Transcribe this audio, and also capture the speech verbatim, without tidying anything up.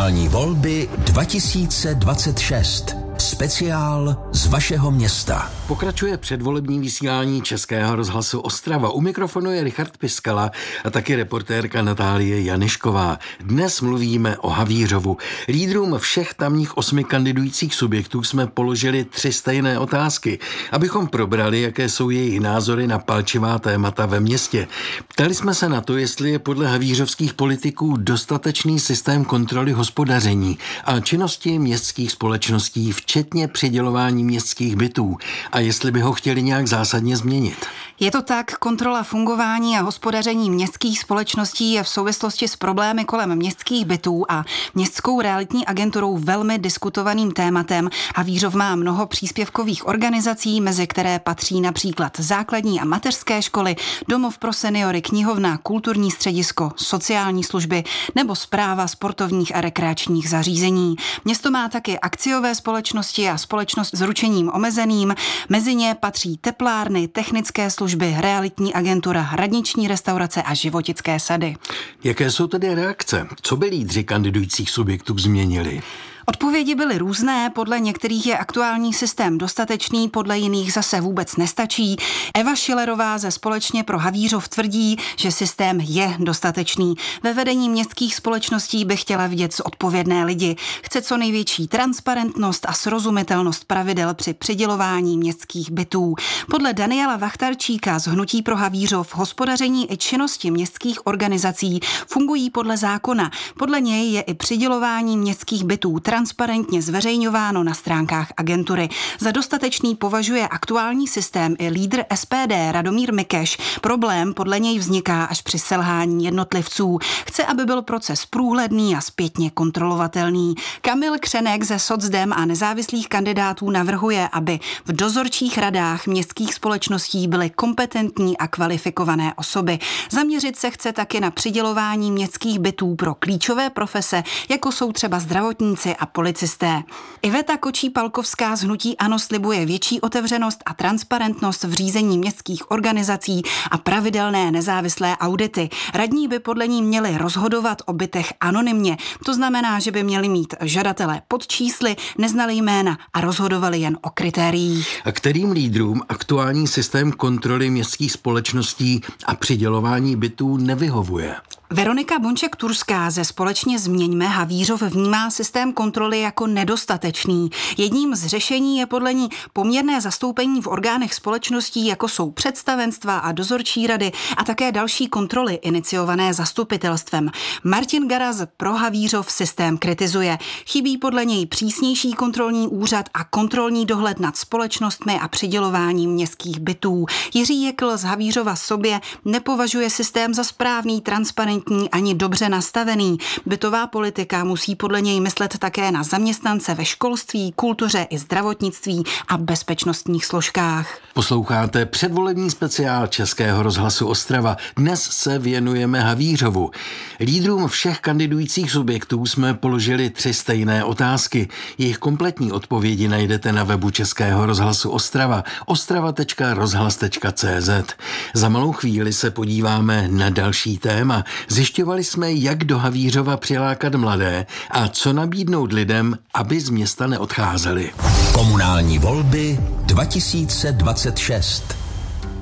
Komunální volby dva tisíce dvacet šest. Speciál z vašeho města. Pokračuje předvolební vysílání Českého rozhlasu Ostrava. U mikrofonu je Richard Piskala a taky reportérka Natálie Janišková. Dnes mluvíme o Havířovu. Lídrům všech tamních osmi kandidujících subjektů jsme položili tři stejné otázky, abychom probrali, jaké jsou jejich názory na palčivá témata ve městě. Ptali jsme se na to, jestli je podle havířovských politiků dostatečný systém kontroly hospodaření a činnosti městských společností, včetně přidělování městských bytů, a jestli by ho chtěli nějak zásadně změnit. Je to tak, kontrola fungování a hospodaření městských společností je v souvislosti s problémy kolem městských bytů a městskou realitní agenturou velmi diskutovaným tématem. Havířov má mnoho příspěvkových organizací, mezi které patří například základní a mateřské školy, domov pro seniory, knihovna, kulturní středisko, sociální služby nebo správa sportovních a rekreačních zařízení. Město má taky akciové společnosti a společnost s ručením omezeným. Mezi ně patří teplárny, technické služby, realitní agentura, radniční restaurace a životické sady. Jaké jsou tedy reakce? Co by lídři kandidujících subjektů změnili? Odpovědi byly různé, podle některých je aktuální systém dostatečný, podle jiných zase vůbec nestačí. Eva Šilerová ze Společně pro Havířov tvrdí, že systém je dostatečný. Ve vedení městských společností by chtěla vidět zodpovědné lidi. Chce co největší transparentnost a srozumitelnost pravidel při přidělování městských bytů. Podle Daniela Vachtarčíka z Hnutí pro Havířov hospodaření i činnosti městských organizací fungují podle zákona. Podle něj je i přidělování městských bytů transparentně zveřejňováno na stránkách agentury. Za dostatečný považuje aktuální systém i lídr S P D Radomír Mikeš. Problém podle něj vzniká až při selhání jednotlivců. Chce, aby byl proces průhledný a zpětně kontrolovatelný. Kamil Křenek ze Socdem a nezávislých kandidátů navrhuje, aby v dozorčích radách městských společností byly kompetentní a kvalifikované osoby. Zaměřit se chce taky na přidělování městských bytů pro klíčové profese, jako jsou třeba zdravotníci a policisté. Iveta Kočí-Palkovská z Hnutí ANO slibuje větší otevřenost a transparentnost v řízení městských organizací a pravidelné nezávislé audity. Radní by podle ní měli rozhodovat o bytech anonymně. To znamená, že by měli mít žadatelé pod čísly, neznali jména a rozhodovali jen o kritériích. A kterým lídrům aktuální systém kontroly městských společností a přidělování bytů nevyhovuje? Veronika Bonček-Turská ze Společně změňme Havířov vnímá systém kontroly jako nedostatečný. Jedním z řešení je podle ní poměrné zastoupení v orgánech společností, jako jsou představenstva a dozorčí rady a také další kontroly iniciované zastupitelstvem. Martin Garaz pro Havířov systém kritizuje. Chybí podle něj přísnější kontrolní úřad a kontrolní dohled nad společnostmi a přidělováním městských bytů. Jiří Jekl z Havířova sobě nepovažuje systém za správný, transparentní ani dobře nastavený. Bytová politika musí podle něj myslet také na zaměstnance ve školství, kultuře i zdravotnictví a bezpečnostních složkách. Posloucháte předvolební speciál Českého rozhlasu Ostrava. Dnes se věnujeme Havířovu. Lídrům všech kandidujících subjektů jsme položili tři stejné otázky. Jejich kompletní odpovědi najdete na webu Českého rozhlasu Ostrava ostrava tečka rozhlas tečka cé zet. Za malou chvíli se podíváme na další téma. Zjišťovali jsme, jak do Havířova přilákat mladé a co nabídnout lidem, aby z města neodcházeli. Komunální volby dva tisíce dvacet šest.